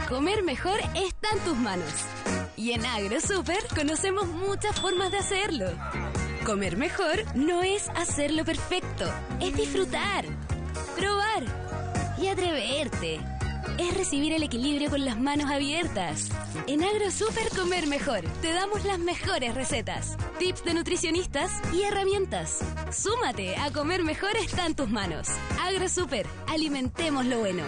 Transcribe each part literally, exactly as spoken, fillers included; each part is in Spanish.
Comer mejor está en tus manos. Y en AgroSuper conocemos muchas formas de hacerlo. Comer mejor no es hacerlo perfecto, es disfrutar, probar y atreverte. Es recibir el equilibrio con las manos abiertas. En AgroSuper Comer Mejor te damos las mejores recetas, tips de nutricionistas y herramientas. Súmate a Comer Mejor está en tus manos. AgroSuper, alimentemos lo bueno.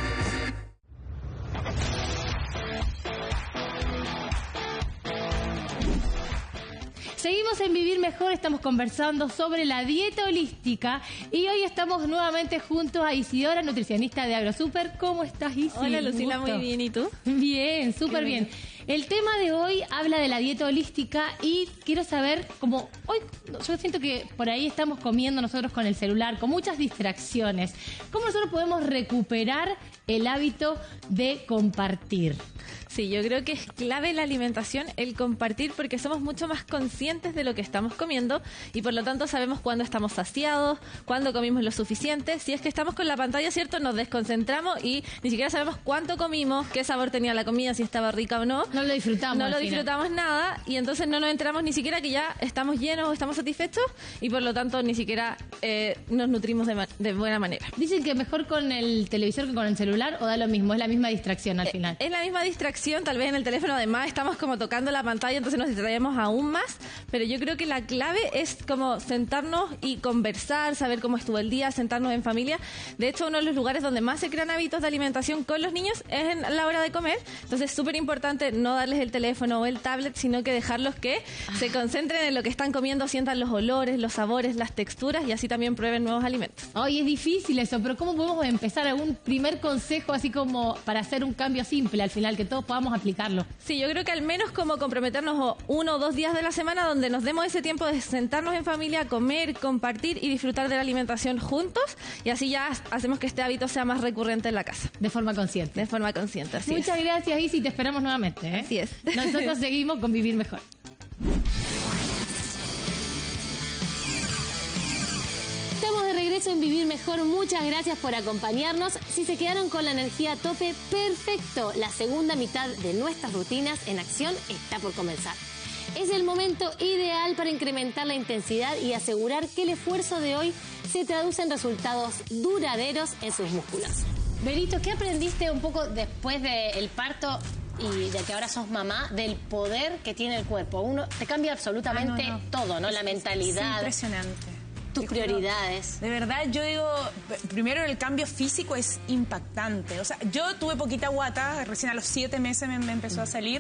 Seguimos en Vivir Mejor, estamos conversando sobre la dieta holística y hoy estamos nuevamente juntos a Isidora, nutricionista de AgroSuper. ¿Cómo estás, Isi? Hola, Lucila, muy bien. ¿Y tú? Bien, súper bien. El tema de hoy habla de la dieta holística y quiero saber, como hoy yo siento que por ahí estamos comiendo nosotros con el celular, con muchas distracciones, ¿cómo nosotros podemos recuperar el hábito de compartir? Sí, yo creo que es clave la alimentación, el compartir, porque somos mucho más conscientes de lo que estamos comiendo y por lo tanto sabemos cuándo estamos saciados, cuándo comimos lo suficiente. Si es que estamos con la pantalla, ¿cierto? Nos desconcentramos y ni siquiera sabemos cuánto comimos, qué sabor tenía la comida, si estaba rica o no. No lo disfrutamos. No lo disfrutamos nada y entonces no nos enteramos ni siquiera que ya estamos llenos o estamos satisfechos y por lo tanto ni siquiera eh, nos nutrimos de, ma- de buena manera. Dicen que mejor con el televisor que con el celular, o da lo mismo, es la misma distracción al Eh, final. Es la misma distracción. Tal vez en el teléfono además estamos como tocando la pantalla, entonces nos distraemos aún más, pero yo creo que la clave es como sentarnos y conversar, saber cómo estuvo el día, sentarnos en familia. De hecho, uno de los lugares donde más se crean hábitos de alimentación con los niños es en la hora de comer, entonces es súper importante no darles el teléfono o el tablet, sino que dejarlos que ah. se concentren en lo que están comiendo, sientan los olores, los sabores, las texturas y así también prueben nuevos alimentos. Ay, es difícil eso, pero ¿cómo podemos empezar? ¿Algún primer consejo así como para hacer un cambio simple al final, que todos podamos aplicarlo? Sí, yo creo que al menos como comprometernos uno o dos días de la semana donde nos demos ese tiempo de sentarnos en familia, comer, compartir y disfrutar de la alimentación juntos y así ya hacemos que este hábito sea más recurrente en la casa. De forma consciente. De forma consciente, así Muchas es. gracias, Isi, te esperamos nuevamente, ¿eh? Así es. Nosotros seguimos con Vivir Mejor. Estamos de regreso en Vivir Mejor. Muchas gracias por acompañarnos. Si se quedaron con la energía a tope, perfecto. La segunda mitad de nuestras rutinas en acción está por comenzar. Es el momento ideal para incrementar la intensidad y asegurar que el esfuerzo de hoy se traduce en resultados duraderos en sus músculos. Berito, ¿qué aprendiste un poco después del parto y de que ahora sos mamá, del poder que tiene el cuerpo? Uno te cambia absolutamente ah, no, no. todo, ¿no? La mentalidad. Es impresionante. Tus prioridades. De verdad, yo digo, primero el cambio físico es impactante. O sea, yo tuve poquita guata, recién a los siete meses me, me empezó a salir,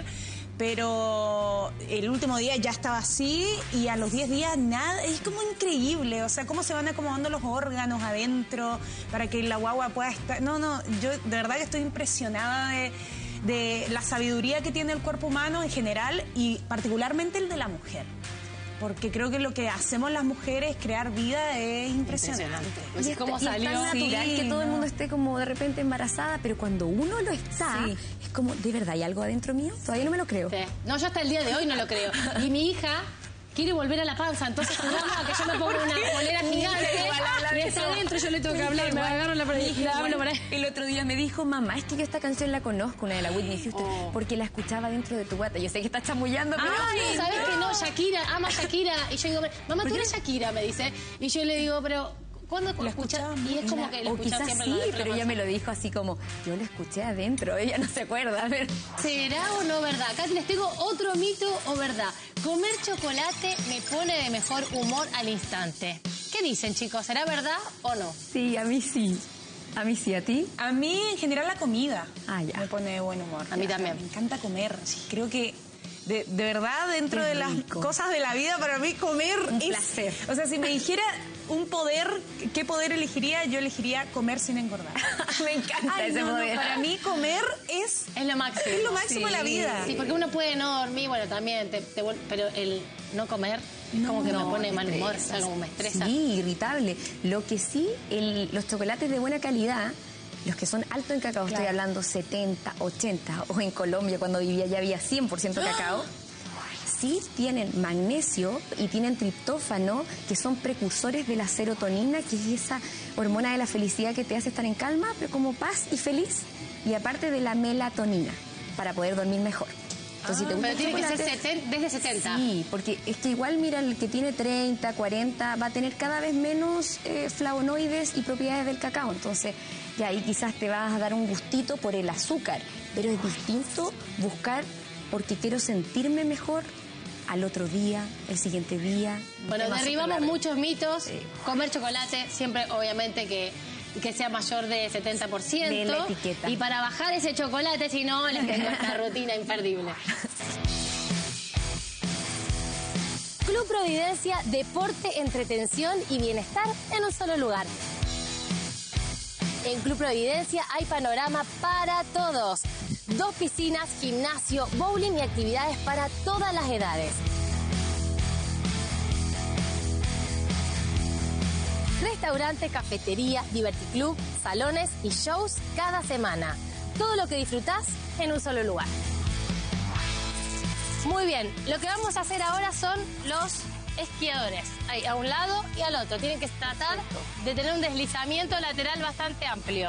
pero el último día ya estaba así y a los diez días nada, es como increíble. O sea, cómo se van acomodando los órganos adentro para que la guagua pueda estar... No, no, yo de verdad que estoy impresionada de... de la sabiduría que tiene el cuerpo humano en general y particularmente el de la mujer. Porque creo que lo que hacemos las mujeres, crear vida, es impresionante. impresionante. Pues es como salió. Es tan natural sí, que todo no. el mundo esté como de repente embarazada, pero cuando uno lo está, sí. es como, ¿de verdad hay algo adentro mío? Todavía no me lo creo. Sí. No, yo hasta el día de hoy no lo creo. Y mi hija quiere volver a la panza, entonces jugamos a que yo me ponga una bolera gigante y está adentro, yo le tengo que hablar, me agarro la para y la hablo para ahí. El otro día me dijo, mamá, es que yo esta canción la conozco, una de la Whitney Houston, oh. porque la escuchaba dentro de tu guata. Yo sé que está chamullando, pero... Ay, no, ¿sabes que no? Shakira, ama Shakira. Y yo digo, mamá, tú eres Shakira, me dice. Y yo le digo, pero... ¿Cuándo lo escuchas? Y es como que lo escuchas siempre. Sí, pero ella me lo dijo así como, yo lo escuché adentro, ella no se acuerda. A ver. ¿Será o no verdad? Acá les tengo otro mito o verdad. Comer chocolate me pone de mejor humor al instante. ¿Qué dicen, chicos? ¿Será verdad o no? Sí, a mí sí. A mí sí, ¿a ti? A mí, en general, la comida ah, ya. me pone de buen humor. A mí también. Me encanta comer. Sí, creo que... De, de verdad, dentro Qué de las rico. cosas de la vida, para mí comer un es... placer. O sea, si me dijera un poder, ¿qué poder elegiría? Yo elegiría comer sin engordar. Me encanta Ay, ese no, poder. No, para mí comer es... Es lo máximo. Es lo máximo sí. de la vida. Sí, porque uno puede no dormir, bueno, también, te, te, pero el no comer es no, como que no, me pone de mal humor, es algo que me estresa. Sí, irritable. Lo que sí, el, los chocolates de buena calidad... Los que son altos en cacao, claro. Estoy hablando setenta, ochenta, o en Colombia cuando vivía ya había cien por ciento cacao. Sí tienen magnesio y tienen triptófano, que son precursores de la serotonina, que es esa hormona de la felicidad que te hace estar en calma, pero como paz y feliz. y aparte de la melatonina, para poder dormir mejor. Entonces, ah, si te gusta pero tiene chocolate, que ser setenta, desde setenta. Sí, porque es que igual, mira, el que tiene treinta, cuarenta, va a tener cada vez menos eh, flavonoides y propiedades del cacao. Entonces, ya ahí quizás te vas a dar un gustito por el azúcar, pero es distinto buscar porque quiero sentirme mejor al otro día, el siguiente día. Bueno, derribamos muchos mitos. Sí. Comer chocolate, siempre obviamente que... que sea mayor de setenta por ciento. De la etiqueta. Y para bajar ese chocolate, si no, les tengo esta rutina imperdible. Club Providencia, deporte, entretención y bienestar en un solo lugar. En Club Providencia hay panorama para todos. Dos piscinas, gimnasio, bowling y actividades para todas las edades. Restaurante, cafetería, diverticlub, salones y shows cada semana. Todo lo que disfrutás en un solo lugar. Muy bien, lo que vamos a hacer ahora son los esquiadores. Ahí, a un lado y al otro. Tienen que tratar de tener un deslizamiento lateral bastante amplio.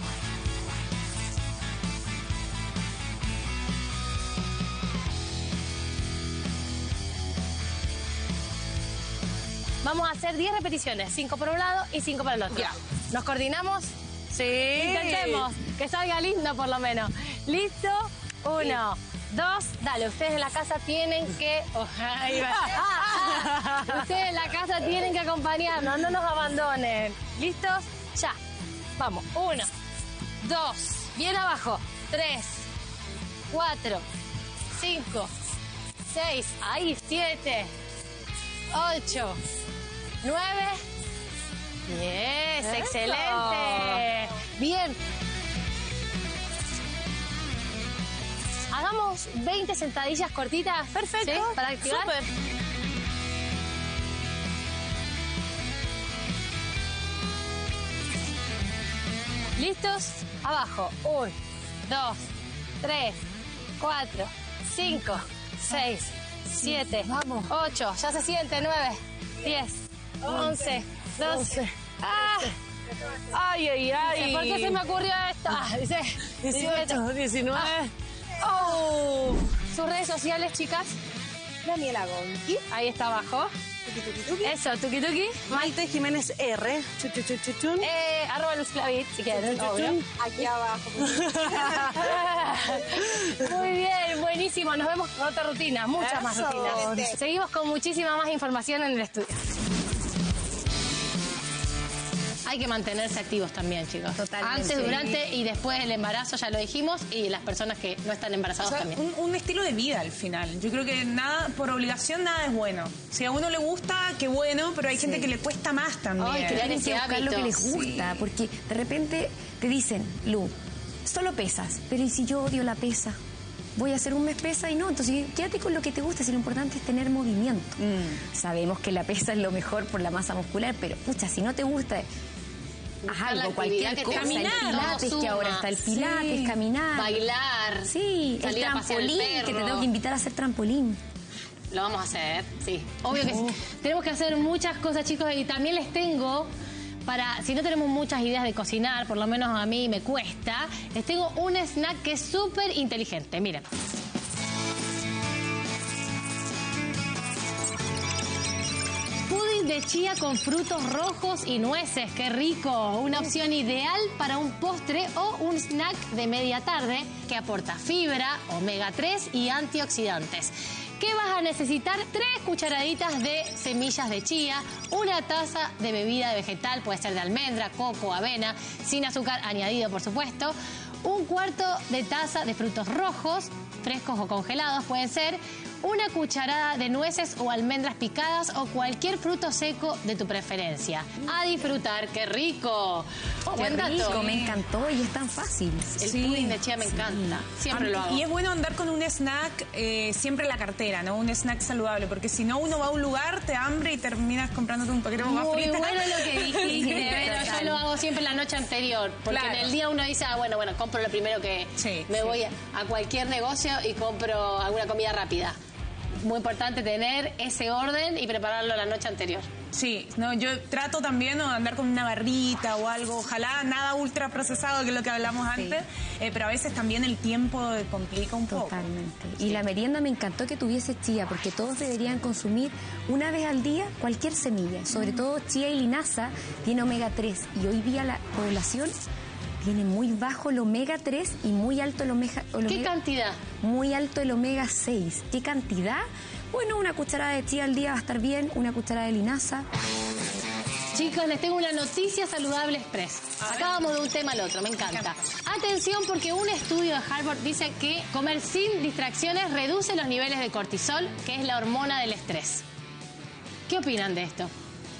Vamos a hacer diez repeticiones, cinco por un lado y cinco para el otro. Ya. ¿Nos coordinamos? Sí. Intentemos, que salga lindo por lo menos. ¿Listo? Uno, sí. Dos, dale, ustedes en la casa tienen que... Oh, ahí va. Ah, ah. Ustedes en la casa tienen que acompañarnos, no nos abandonen. ¿Listos? Ya. Vamos, uno, dos, bien abajo, tres, cuatro, cinco, seis, ahí, siete, ocho, nueve. Yes, ¡eso! Excelente. Bien. Hagamos veinte sentadillas cortitas. Perfecto. ¿Sí? Para activar. Súper. ¿Listos? Abajo. Un, dos, tres, cuatro, cinco, seis, siete, vamos. Ocho. Ya se siente. Nueve, diez, once, doce. ¡Ah! ¡Ay, ay, ay! ¿Por qué se me ocurrió esto? Ah, dice, dieciocho, diecinueve. Ah. ¡Oh! Sus redes sociales, chicas. Daniela Gonqui. Ahí está abajo. Tuki, tuki, tuki. Eso, tuki tuki. Maite Jiménez R. Chu, chu, chu, chu, chun. Eh, arroba Luz Clavit, si quieren. Aquí abajo. Muy bien, buenísimo. Nos vemos con otra rutina, muchas Eso. más rutinas. Seguimos con muchísima más información en el estudio. Hay que mantenerse activos también, chicos. Totalmente. Antes, durante y después del embarazo, ya lo dijimos, y las personas que no están embarazadas, o sea, también. Un, un estilo de vida al final. Yo creo que nada, por obligación, nada es bueno. Si a uno le gusta, qué bueno, pero hay sí. gente que le cuesta más también. Ay, crear ese hábito. Lo que les gusta, sí. porque de repente te dicen, Lu, solo pesas, pero ¿y si yo odio la pesa? Voy a hacer un mes pesa y no, entonces quédate con lo que te gusta, si lo importante es tener movimiento. Mm. Sabemos que la pesa es lo mejor por la masa muscular, pero pucha, si no te gusta... Haz algo, cualquier cosa, caminar, el pilates, que ahora está el pilates, sí. caminar. Bailar. Sí, el trampolín, el que te tengo que invitar a hacer trampolín. Lo vamos a hacer, sí. Obvio que sí. Tenemos que hacer muchas cosas, chicos, y también les tengo... Para, si no tenemos muchas ideas de cocinar, por lo menos a mí me cuesta, les tengo un snack que es súper inteligente. Miren. Pudín de chía con frutos rojos y nueces. ¡Qué rico! Una opción ideal para un postre o un snack de media tarde que aporta fibra, omega tres y antioxidantes. ¿Qué vas a necesitar? Tres cucharaditas de semillas de chía, una taza de bebida vegetal, puede ser de almendra, coco, avena, sin azúcar añadido, por supuesto, un cuarto de taza de frutos rojos, frescos o congelados pueden ser, una cucharada de nueces o almendras picadas o cualquier fruto seco de tu preferencia. A disfrutar, ¡qué rico! Oh, ¡Qué rico! Me encantó y es tan fácil. El sí, pudín de chía me encanta. Sí. Siempre lo hago. Y es bueno andar con un snack eh, siempre en la cartera, ¿no? Un snack saludable, porque si no uno va a un lugar, te hambre y terminas comprándote un paquete de papas fritas. Muy bueno lo que dijiste, pero yo lo hago siempre la noche anterior, porque claro. en el día uno dice, ah, bueno, bueno, compro lo primero que... Sí, me sí. voy a cualquier negocio y compro alguna comida rápida. muy importante tener ese orden y prepararlo la noche anterior. Sí, no, yo trato también ¿no? de andar con una barrita o algo, ojalá nada ultra procesado, que es lo que hablamos Sí. antes, eh, pero a veces también el tiempo complica un poco. Totalmente. Y la merienda me encantó que tuviese chía, porque todos deberían consumir una vez al día cualquier semilla. Sobre todo chía y linaza tiene omega tres. Y hoy día la población tiene muy bajo el omega tres y muy alto el omega... el ¿Qué omega- cantidad? Muy alto el omega seis. ¿Qué cantidad? Bueno, una cucharada de chía al día va a estar bien, una cucharada de linaza. Chicos, les tengo una noticia saludable express. Acabamos de un tema al otro, me encanta. Atención, porque un estudio de Harvard dice que comer sin distracciones reduce los niveles de cortisol, que es la hormona del estrés. ¿Qué opinan de esto?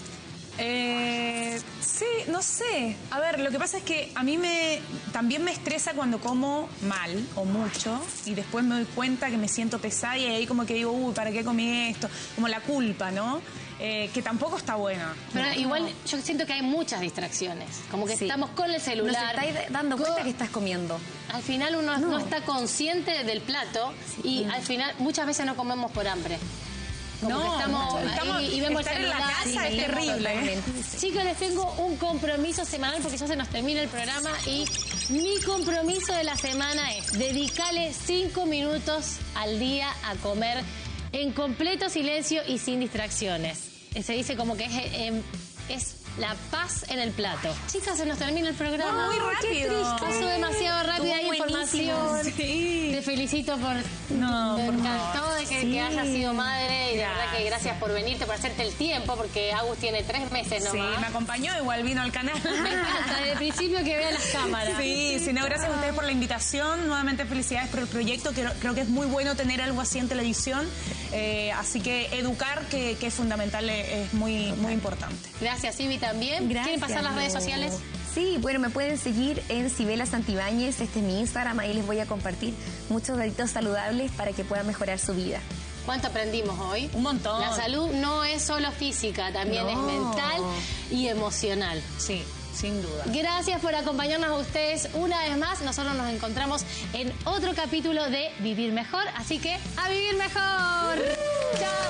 Eh, sí, no sé. A ver, lo que pasa es que a mí me también me estresa cuando como mal o mucho y después me doy cuenta que me siento pesada y ahí como que digo, uy, ¿para qué comí esto? Como la culpa, ¿no? Eh, que tampoco está buena. Pero igual yo siento que hay muchas distracciones. Como que Sí. estamos con el celular. Nos estáis dando cuenta con- que estás comiendo. Al final uno no, No. está consciente del plato y al final muchas veces no comemos por hambre. Como No, que estamos, no, ahí estamos- y vemos el estar en la celular. casa y es vemos- terrible, ¿eh? Totalmente. Chicos, les tengo un compromiso semanal porque ya se nos termina el programa y mi compromiso de la semana es dedicarle cinco minutos al día a comer en completo silencio y sin distracciones. Eh, Se dice como que es, eh, es la paz en el plato. Chicas, se nos termina el programa. Muy rápido. Pasó demasiado rápida Estuvo información. buenísimo, sí. Te felicito por... No, me por encantó de que, Sí. que hayas sido madre y de verdad que Gracias. gracias por venirte, por hacerte el tiempo, porque Agus tiene tres meses Sí, nomás. me acompañó, igual vino al canal. Me encanta, desde el principio que vea las cámaras. Sí, sí, no, gracias a ustedes por la invitación. Nuevamente felicidades por el proyecto. Creo, creo que es muy bueno tener algo así en televisión. Eh, así que educar, que, que es fundamental, es, es muy, muy importante. Gracias, Ivy, también. Gracias. ¿Quieren pasar las redes Lu. sociales? Sí, bueno, me pueden seguir en Sibela Santibáñez, este es mi Instagram, ahí les voy a compartir muchos datitos saludables para que puedan mejorar su vida. ¿Cuánto aprendimos hoy? Un montón. La salud no es solo física, también No. es mental y emocional. Sí, sin duda. Gracias por acompañarnos a ustedes una vez más. Nosotros nos encontramos en otro capítulo de Vivir Mejor, así que ¡a vivir mejor! ¡Chao!